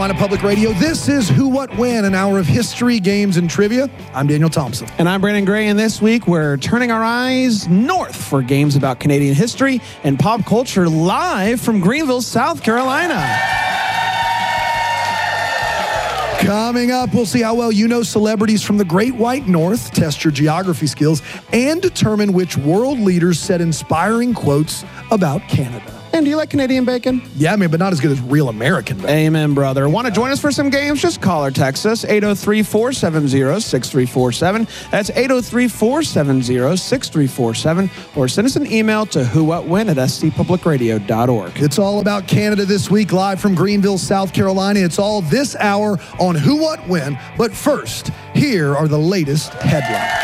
On Public Radio, this is Who, What, When, an hour of history, games, and trivia. I'm Daniel Thompson. And I'm Brandon Gray, and this week we're turning our eyes north for games about Canadian history and pop culture live from Greenville, South Carolina. Coming up, we'll see how well you know celebrities from the Great White North, test your geography skills, and determine which world leaders said inspiring quotes about Canada. And do you like Canadian bacon? Yeah, but not as good as real American bacon. Amen, brother. Want to join us for some games? Just call or text us, 803-470-6347. That's 803-470-6347. Or send us an email to whowhatwhen@scpublicradio.org. It's all about Canada this week, live from Greenville, South Carolina. It's all this hour on Who, What, When. But first, here are the latest headlines.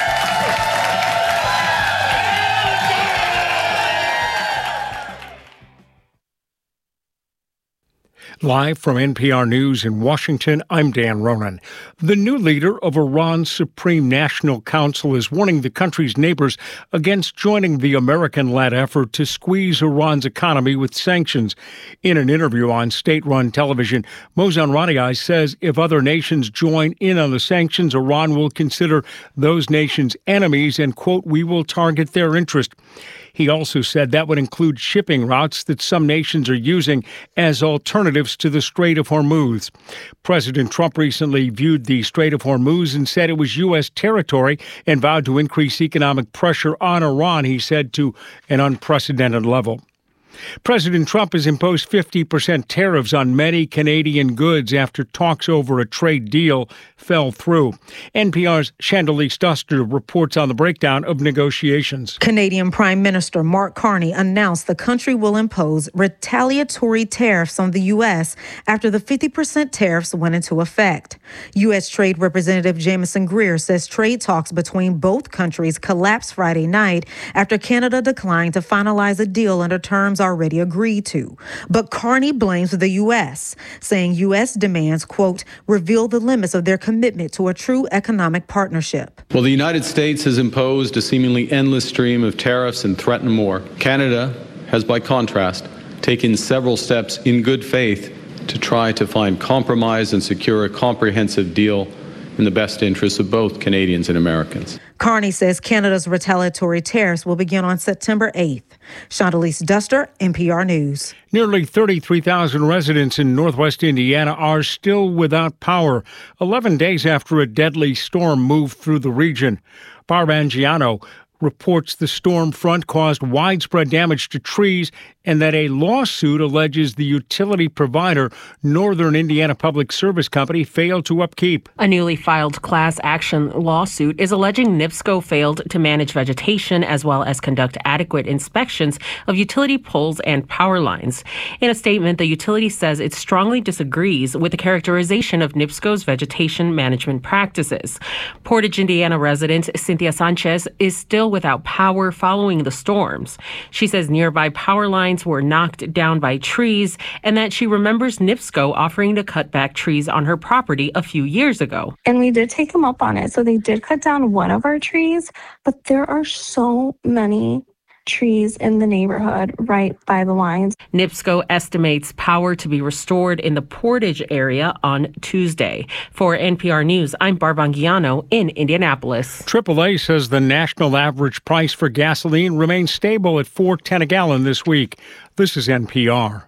Live from NPR News in Washington, I'm Dan Ronan. The new leader of Iran's Supreme National Council is warning the country's neighbors against joining the American-led effort to squeeze Iran's economy with sanctions. In an interview on state-run television, Mohsen says if other nations join in on the sanctions, Iran will consider those nations enemies and, quote, we will target their interest. He also said that would include shipping routes that some nations are using as alternatives to the Strait of Hormuz. President Trump recently viewed the Strait of Hormuz and said it was U.S. territory and vowed to increase economic pressure on Iran, he said, to an unprecedented level. President Trump has imposed 50% tariffs on many Canadian goods after talks over a trade deal fell through. NPR's Chandelice Duster reports on the breakdown of negotiations. Canadian Prime Minister Mark Carney announced the country will impose retaliatory tariffs on the U.S. after the 50% tariffs went into effect. U.S. Trade Representative Jamieson Greer says trade talks between both countries collapsed Friday night after Canada declined to finalize a deal under terms already agreed to. But Carney blames the U.S., saying U.S. demands, quote, reveal the limits of their commitment to a true economic partnership. Well, the United States has imposed a seemingly endless stream of tariffs and threatened more. Canada has, by contrast, taken several steps in good faith to try to find compromise and secure a comprehensive deal in the best interests of both Canadians and Americans. Carney says Canada's retaliatory tariffs will begin on September 8th. Chandelice Duster, NPR News. Nearly 33,000 residents in northwest Indiana are still without power, 11 days after a deadly storm moved through the region. Barb Angiano reports the storm front caused widespread damage to trees and that a lawsuit alleges the utility provider, Northern Indiana Public Service Company, failed to upkeep. A newly filed class action lawsuit is alleging NIPSCO failed to manage vegetation as well as conduct adequate inspections of utility poles and power lines. In a statement, the utility says it strongly disagrees with the characterization of NIPSCO's vegetation management practices. Portage, Indiana resident Cynthia Sanchez is still without power following the storms. She says nearby power lines were knocked down by trees and that she remembers NIPSCO offering to cut back trees on her property a few years ago. And we did take them up on it. So they did cut down one of our trees, but there are so many trees in the neighborhood right by the lines. NIPSCO estimates power to be restored in the Portage area on Tuesday. For NPR News, I'm Barb Angiano in Indianapolis. AAA says the national average price for gasoline remains stable at $4.10 a gallon this week. This is NPR.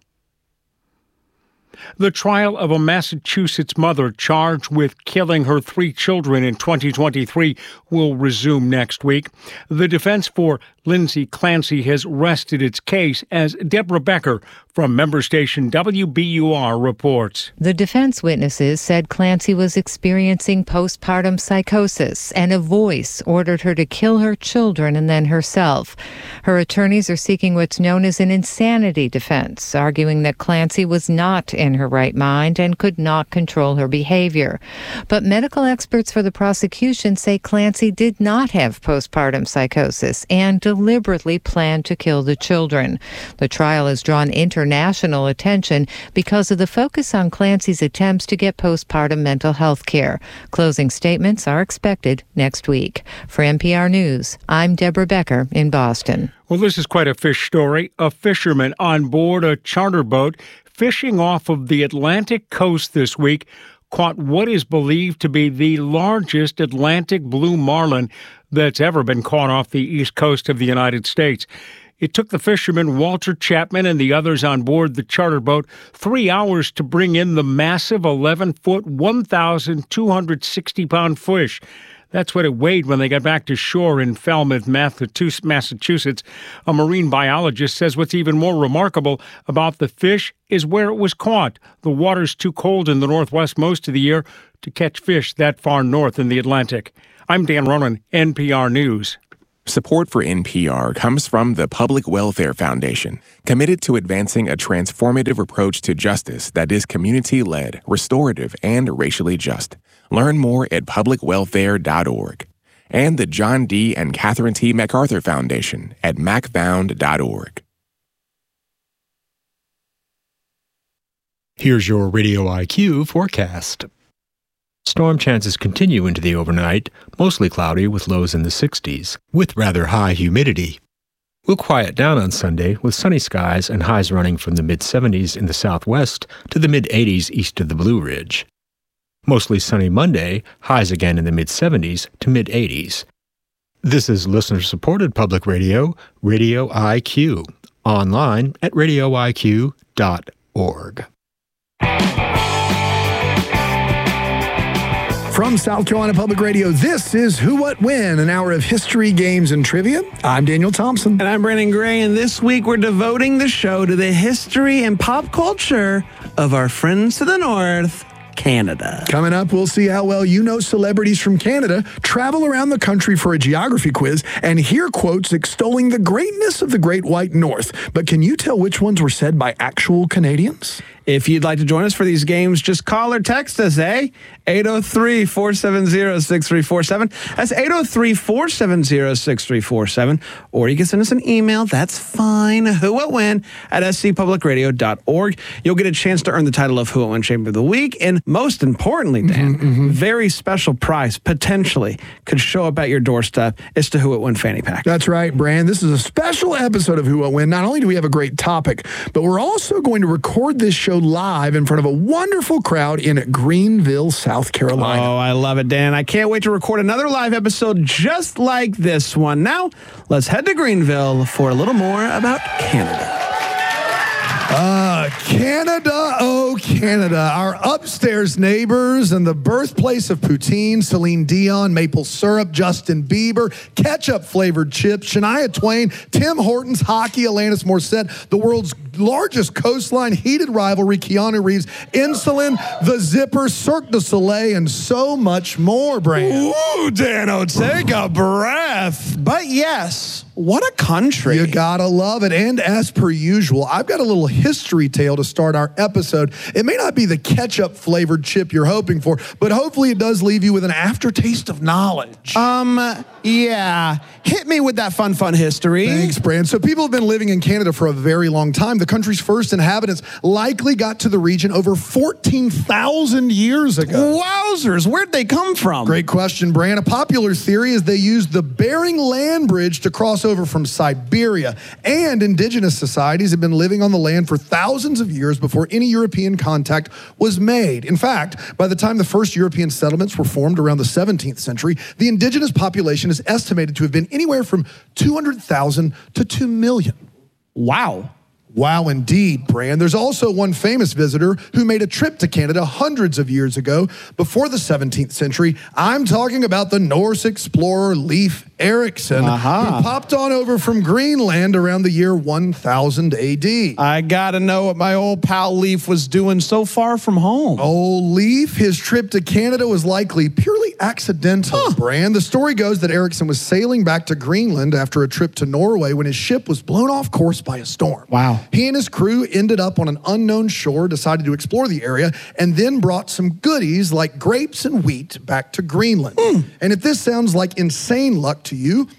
The trial of a Massachusetts mother charged with killing her 3 children in 2023 will resume next week. The defense for Lindsay Clancy has rested its case, as Deborah Becker from member station WBUR reports. The defense witnesses said Clancy was experiencing postpartum psychosis, and a voice ordered her to kill her children and then herself. Her attorneys are seeking what's known as an insanity defense, arguing that Clancy was not in her right mind and could not control her behavior. But medical experts for the prosecution say Clancy did not have postpartum psychosis and deliberately planned to kill the children. The trial has drawn international attention because of the focus on Clancy's attempts to get postpartum mental health care. Closing statements are expected next week. For NPR News, I'm Deborah Becker in Boston. Well, this is quite a fish story. A fisherman on board a charter boat fishing off of the Atlantic coast this week caught what is believed to be the largest Atlantic blue marlin that's ever been caught off the east coast of the United States. It took the fisherman Walter Chapman and the others on board the charter boat 3 hours to bring in the massive 11-foot, 1,260-pound fish. That's what it weighed when they got back to shore in Falmouth, Massachusetts. A marine biologist says what's even more remarkable about the fish is where it was caught. The water's too cold in the Northwest most of the year to catch fish that far north in the Atlantic. I'm Dan Ronan, NPR News. Support for NPR comes from the Public Welfare Foundation, committed to advancing a transformative approach to justice that is community-led, restorative, and racially just. Learn more at publicwelfare.org. And the John D. and Catherine T. MacArthur Foundation at macfound.org. Here's your Radio IQ forecast. Storm chances continue into the overnight, mostly cloudy with lows in the 60s, with rather high humidity. We'll quiet down on Sunday with sunny skies and highs running from the mid-70s in the southwest to the mid-80s east of the Blue Ridge. Mostly sunny Monday, highs again in the mid-70s to mid-80s. This is listener-supported public radio, Radio IQ, online at radioiq.org. From South Carolina Public Radio, this is Who, What, When, an hour of history, games, and trivia. I'm Daniel Thompson. And I'm Brandon Gray, and this week we're devoting the show to the history and pop culture of our friends to the north, Canada. Coming up, we'll see how well you know celebrities from Canada, travel around the country for a geography quiz, and hear quotes extolling the greatness of the Great White North. But can you tell which ones were said by actual Canadians? If you'd like to join us for these games, just call or text us, 803-470-6347. That's 803-470-6347. Or you can send us an email. That's fine. Who, What, When at scpublicradio.org. You'll get a chance to earn the title of Who, What, When Shape of the Week. And most importantly, Dan, very special prize, potentially, could show up at your doorstep. It's the Who, What, When Fanny Pack. That's right, Brand. This is a special episode of Who, What, When. Not only do we have a great topic, but we're also going to record this show live in front of a wonderful crowd in Greenville, South Carolina. Oh, I love it, Dan. I can't wait to record another live episode just like this one. Now, let's head to Greenville for a little more about Canada. Canada, oh Canada, our upstairs neighbors and the birthplace of poutine, Celine Dion, maple syrup, Justin Bieber, ketchup-flavored chips, Shania Twain, Tim Hortons, hockey, Alanis Morissette, the world's largest coastline, heated rivalry, Keanu Reeves, insulin, the Zipper, Cirque du Soleil, and so much more, Brand. Ooh, Dano, take a breath. But yes, what a country. You gotta love it. And as per usual, I've got a little history tale to start our episode. It may not be the ketchup-flavored chip you're hoping for, but hopefully it does leave you with an aftertaste of knowledge. Yeah. Hit me with that fun history. Thanks, Brand. So people have been living in Canada for a very long time. The country's first inhabitants likely got to the region over 14,000 years ago. Wowzers, where'd they come from? Great question, Brand. A popular theory is they used the Bering Land Bridge to cross over from Siberia, and indigenous societies have been living on the land for thousands of years before any European contact was made. In fact, by the time the first European settlements were formed around the 17th century, the indigenous population is estimated to have been anywhere from 200,000 to 2 million. Wow. Wow, indeed, Brand. There's also one famous visitor who made a trip to Canada hundreds of years ago, before the 17th century. I'm talking about the Norse explorer Leif Erikson, who popped on over from Greenland around the year 1000 AD. I gotta know what my old pal Leif was doing so far from home. Oh, Leif, his trip to Canada was likely purely accidental, Brand. The story goes that Erikson was sailing back to Greenland after a trip to Norway when his ship was blown off course by a storm. Wow. He and his crew ended up on an unknown shore, decided to explore the area, and then brought some goodies like grapes and wheat back to Greenland. And if this sounds like insane luck to you,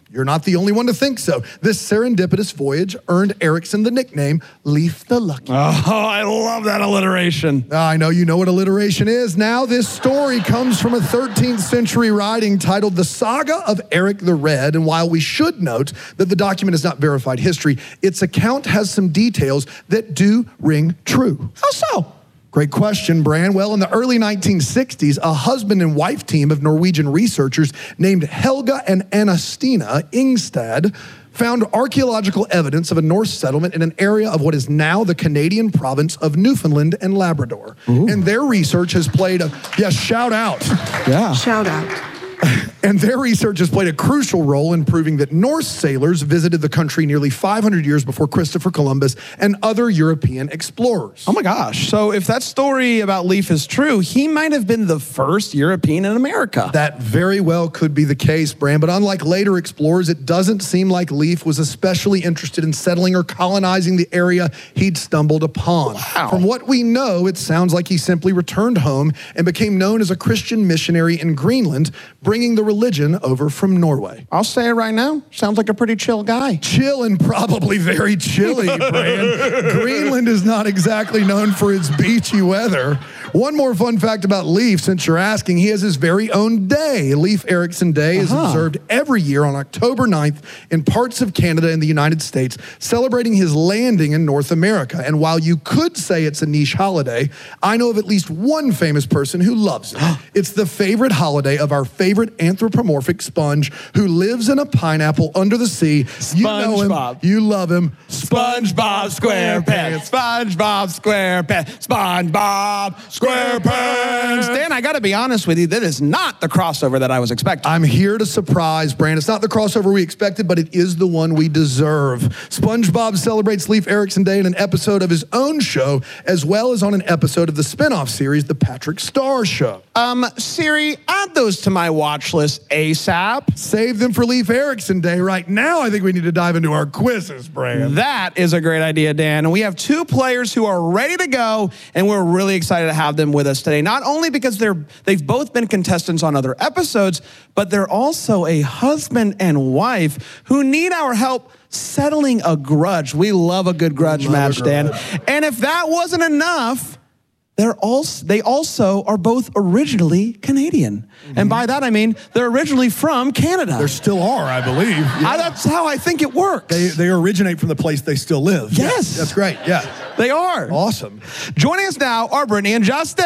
You're not the only one to think so. This serendipitous voyage earned Erickson the nickname Leif the Lucky. Oh, I love that alliteration. I know you know what alliteration is. Now, this story comes from a 13th century writing titled The Saga of Eric the Red. And while we should note that the document is not verified history, its account has some details that do ring true. How so? Great question, Bran. Well, in the early 1960s, a husband and wife team of Norwegian researchers named Helga and Anna-Stina Ingstad found archaeological evidence of a Norse settlement in an area of what is now the Canadian province of Newfoundland and Labrador. Ooh. And their research has played shout out. Yeah. Shout out. And their research has played a crucial role in proving that Norse sailors visited the country nearly 500 years before Christopher Columbus and other European explorers. Oh my gosh. So if that story about Leif is true, he might have been the first European in America. That very well could be the case, Bran. But unlike later explorers, it doesn't seem like Leif was especially interested in settling or colonizing the area he'd stumbled upon. Wow. From what we know, it sounds like he simply returned home and became known as a Christian missionary in Greenland, bringing the religion over from Norway. I'll say it right now. Sounds like a pretty chill guy. Chill and probably very chilly, Bran. Greenland is not exactly known for its beachy weather. One more fun fact about Leif, since you're asking, he has his very own day. Leif Erikson Day is observed every year on October 9th in parts of Canada and the United States, celebrating his landing in North America. And while you could say it's a niche holiday, I know of at least one famous person who loves it. It's the favorite holiday of our favorite anthropomorphic sponge who lives in a pineapple under the sea. You know him. You love him. SpongeBob SquarePants. SpongeBob SquarePants. SpongeBob SquarePants. Dan, I got to be honest with you. That is not the crossover that I was expecting. I'm here to surprise, Bran. It's not the crossover we expected, but it is the one we deserve. SpongeBob celebrates Leif Erikson Day in an episode of his own show, as well as on an episode of the spin-off series, The Patrick Star Show. Siri, add those to my watch list ASAP. Save them for Leif Erikson Day. Right now, I think we need to dive into our quizzes, Bran. That is a great idea, Dan. And we have two players who are ready to go, and we're really excited to have them with us today. Not only because they've both been contestants on other episodes, but they're also a husband and wife who need our help settling a grudge. We love a good grudge match, Dan. And if that wasn't enough, they also are both originally Canadian. And by that, I mean they're originally from Canada. There still are, I believe. Yeah. That's how I think it works. They originate from the place they still live. Yes. That's great, yeah. They are. Awesome. Joining us now are Brittany and Justin.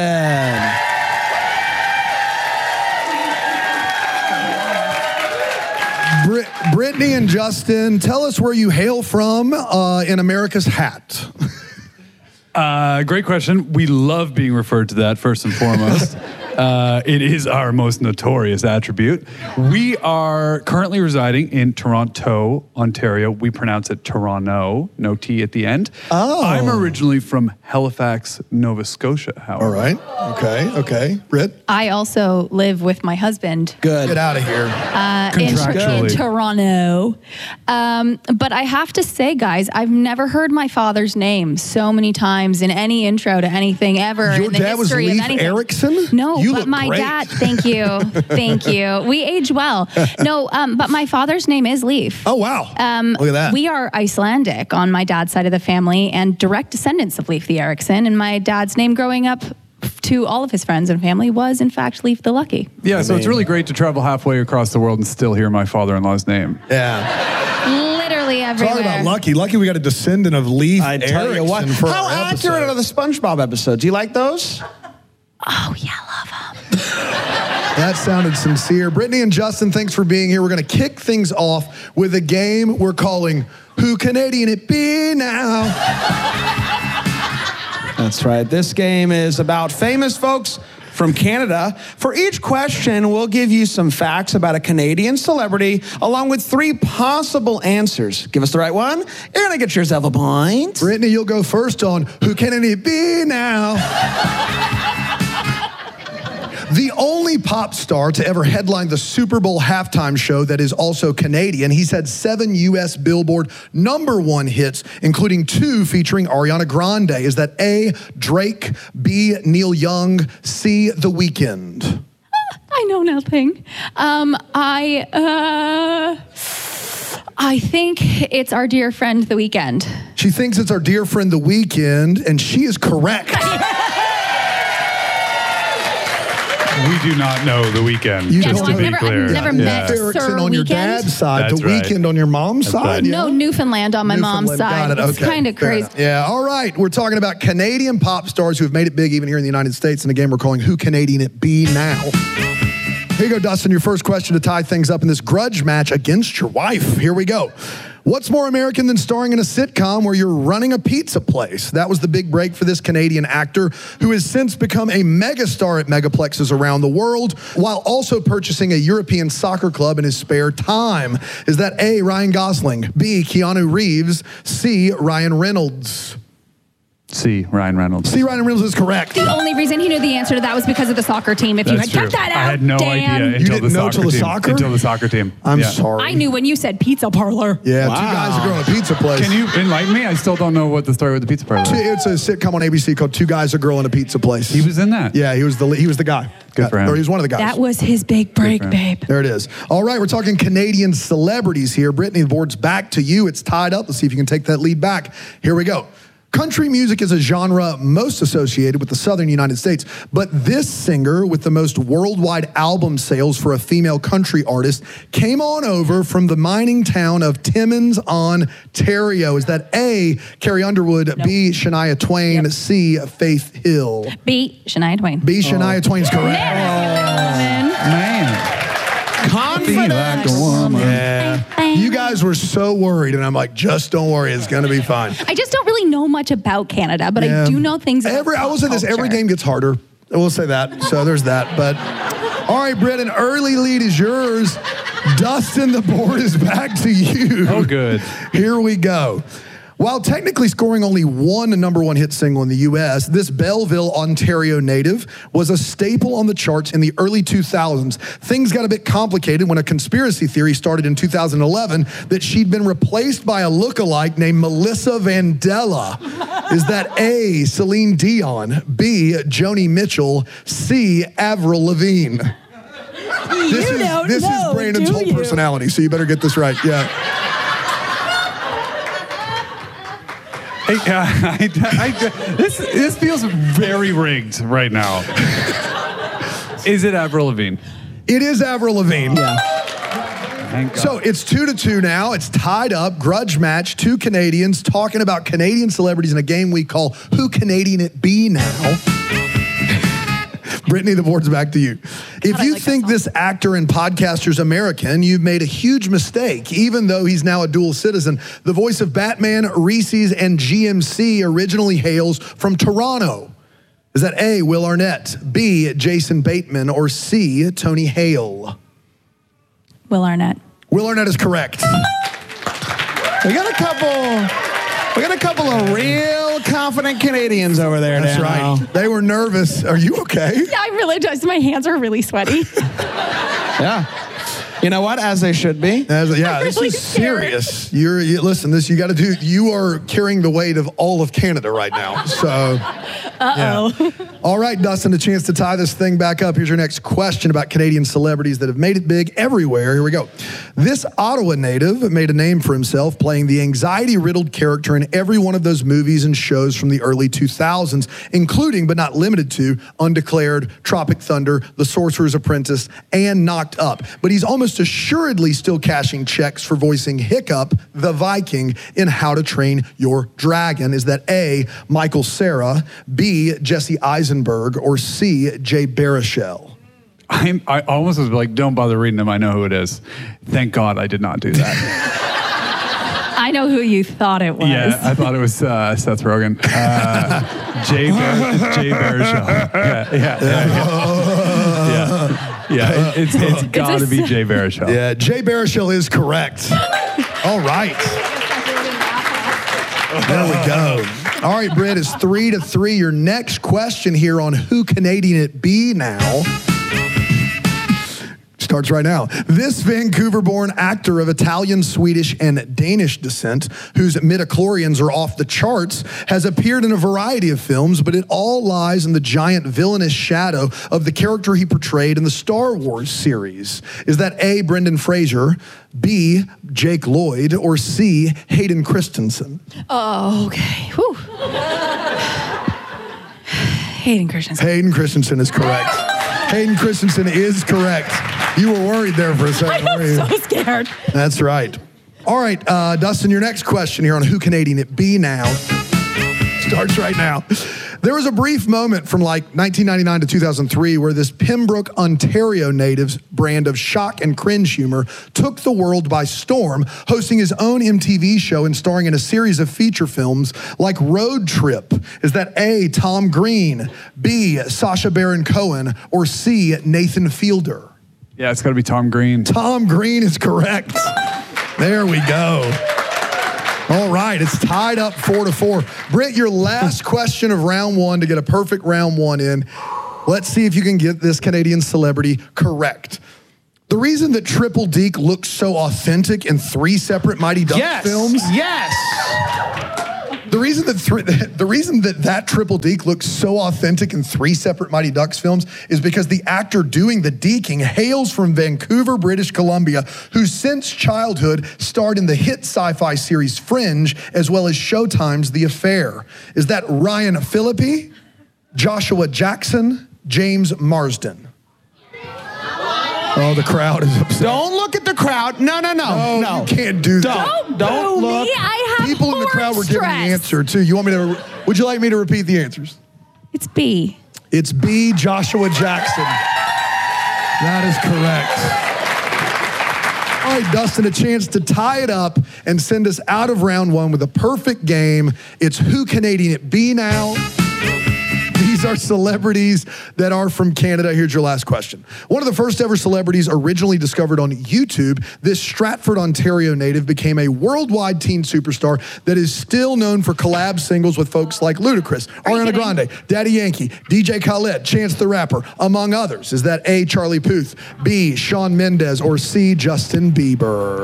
Brittany and Justin, tell us where you hail from in America's hat. Great question. We love being referred to that, first and foremost. It is our most notorious attribute. We are currently residing in Toronto, Ontario. We pronounce it Toronto, no T at the end. Oh. I'm originally from Halifax, Nova Scotia, however. All right. Okay. Britt? I also live with my husband. Good. Get out of here. In Toronto. But I have to say, guys, I've never heard my father's name so many times in any intro to anything ever. Your in the dad was history Leif of anything. Erikson? No, you but look my great. dad, thank you. Thank you. We age well. No, but my father's name is Leif. Oh, wow. Look at that. We are Icelandic on my dad's side of the family and direct descendants of Leif the Erikson. And my dad's name growing up to all of his friends and family was, in fact, Leif the Lucky. Yeah, so it's really great to travel halfway across the world and still hear my father-in-law's name. Yeah. Literally everywhere. Talk about lucky. Lucky we got a descendant of Leif I tell you what. Erikson for How our accurate episode. are the SpongeBob episodes? Do you like those? Oh, yeah, love them. That sounded sincere. Brittany and Justin, thanks for being here. We're going to kick things off with a game we're calling Who Canadian It Be Now? That's right. This game is about famous folks from Canada. For each question, we'll give you some facts about a Canadian celebrity, along with 3 possible answers. Give us the right one, you're going to get yourself a point. Brittany, you'll go first on Who Can It Be Now? The only pop star to ever headline the Super Bowl halftime show that is also Canadian. He's had 7 U.S. Billboard #1 hits, including 2 featuring Ariana Grande. Is that A, Drake, B, Neil Young, C, The Weeknd? I know nothing. I think it's our dear friend, The Weeknd. She thinks it's our dear friend, The Weeknd, and she is correct. We do not know The Weeknd, You just don't to be know. clear. I've never met Erickson Sir on your Weeknd. dad's side, That's The right. Weeknd on your mom's That's side. right. Yeah. No, Newfoundland on my mom's side. Got it. It's Okay. kind of Fair crazy. enough. Yeah. All right. We're talking about Canadian pop stars who have made it big even here in the United States in a game we're calling Who Canadian It Be Now. Here you go, Dustin. Your first question to tie things up in this grudge match against your wife. Here we go. What's more American than starring in a sitcom where you're running a pizza place? That was the big break for this Canadian actor who has since become a megastar at megaplexes around the world while also purchasing a European soccer club in his spare time. Is that A, Ryan Gosling, B, Keanu Reeves, C, Ryan Reynolds? C, Ryan Reynolds. C, Ryan Reynolds is correct. The only reason he knew the answer to that was because of the soccer team. If you had That's true. kept that out, I had no Dan. idea You didn't know until till the team. soccer? Until the soccer team. I'm Yeah. sorry. I knew when you said pizza parlor. Yeah, Wow. two guys are growing a pizza place. Can you enlighten me? I still don't know what the story with the pizza parlor is. It's a sitcom on ABC called Two Guys, a Girl, and a Pizza Place. He was in that? Yeah, he was the guy. Good for him. Or he was one of the guys. That was his big break, for him. babe. There it is. All right, we're talking Canadian celebrities here. Brittany, the board's back to you. It's tied up. Let's see if you can take that lead back. Here we go. Country music is a genre most associated with the southern United States, but this singer with the most worldwide album sales for a female country artist came on over from the mining town of Timmins, Ontario. Is that A, Carrie Underwood, B, Shania Twain, C, Faith Hill? B, Shania Twain. B, Shania Twain's correct. Man. Confidence. Yeah. You guys were so worried, and I'm like, just don't worry, it's going to be fine. I just don't really know much about Canada, but Yeah. I do know things about I will say this, every game gets harder. I will say that. So there's that. But all right, Britt, an early lead is yours. Dustin, the board is back to you. Oh, good. Here we go. While technically scoring only one number one hit single in the U.S., this Belleville, Ontario native was a staple on the charts in the early 2000s. Things got a bit complicated when a conspiracy theory started in 2011 that she'd been replaced by a lookalike named Melissa Vandella. Is that A, Celine Dion, B, Joni Mitchell, C, Avril Lavigne? This is Brandon's whole personality, so you better get this right. Yeah. Hey, this feels very rigged right now. Is it Avril Lavigne? It is Avril Lavigne. Thank God. So it's 2-2 now. It's tied up. Grudge match. Two Canadians talking about Canadian celebrities in a game we call Who Canadian It Be Now. Brittany, the board's back to you. If you think this actor and podcaster's American, you've made a huge mistake, even though he's now a dual citizen. The voice of Batman, Reese's, and GMC originally hails from Toronto. Is that A, Will Arnett, B, Jason Bateman, or C, Tony Hale? Will Arnett. Will Arnett is correct. We got a couple of real confident Canadians over there. That's now. right. They were nervous. Are you okay? Yeah, I really just, my hands are really sweaty. Yeah. You know what? As they should be. This really is scared. serious. Listen, this you got to do. You are carrying the weight of all of Canada right now. So, Uh-oh. all right, Dustin, a chance to tie this thing back up. Here's your next question about Canadian celebrities that have made it big everywhere. Here we go. This Ottawa native made a name for himself playing the anxiety-riddled character in every one of those movies and shows from the early 2000s, including but not limited to Undeclared, Tropic Thunder, The Sorcerer's Apprentice, and Knocked Up. But he's almost assuredly still cashing checks for voicing Hiccup, the Viking, in How to Train Your Dragon. Is that A, Michael Cera, B, Jesse Eisenberg, or C, Jay Baruchel? I almost was like, don't bother reading them. I know who it is. Thank God I did not do that. I know who you thought it was. Yeah, I thought it was Seth Rogen. Jay Baruchel. Yeah. It's got to be Jay Baruchel. Yeah, Jay Baruchel is correct. All right. There we go. All right, Britt, it's 3-3. Your next question here on Who Canadian It Be Now. Starts right now. This Vancouver-born actor of Italian, Swedish, and Danish descent, whose midichlorians are off the charts, has appeared in a variety of films, but it all lies in the giant villainous shadow of the character he portrayed in the Star Wars series. Is that A, Brendan Fraser, B, Jake Lloyd, or C, Hayden Christensen? Oh, okay. Whew. Hayden Christensen. Hayden Christensen is correct. Hayden Christensen is correct. You were worried there for a second. I'm so scared. That's right. All right, Dustin, your next question here on Who Canadian It Be Now starts right now. There was a brief moment from like 1999 to 2003 where this Pembroke, Ontario native's brand of shock and cringe humor took the world by storm, hosting his own MTV show and starring in a series of feature films like Road Trip. Is that A, Tom Green, B, Sacha Baron Cohen, or C, Nathan Fielder? Yeah, it's got to be Tom Green. Tom Green is correct. There we go. All right, it's tied up 4-4. Britt, your last question of round one to get a perfect round one in. Let's see if you can get this Canadian celebrity correct. The reason that Triple Deke looks so authentic in 3 separate Mighty Ducks films. Yes. The reason that Triple Deke looks so authentic in 3 separate Mighty Ducks films is because the actor doing the deking hails from Vancouver, British Columbia, who since childhood starred in the hit sci-fi series Fringe, as well as Showtime's The Affair. Is that Ryan Phillippe, Joshua Jackson, James Marsden? Oh, the crowd is upset. Don't look at the crowd. No. You can't do that. Don't look. Me, I have People in the crowd were giving the answer, too. Would you like me to repeat the answers? It's B. It's B, Joshua Jackson. That is correct. All right, Dustin, a chance to tie it up and send us out of round one with a perfect game. It's Who Canadian It Be Now. These are celebrities that are from Canada. Here's your last question. One of the first ever celebrities originally discovered on YouTube, this Stratford, Ontario native became a worldwide teen superstar that is still known for collab singles with folks like Ludacris, Ariana Grande, Daddy Yankee, DJ Khaled, Chance the Rapper, among others. Is that A, Charlie Puth, B, Shawn Mendes, or C, Justin Bieber?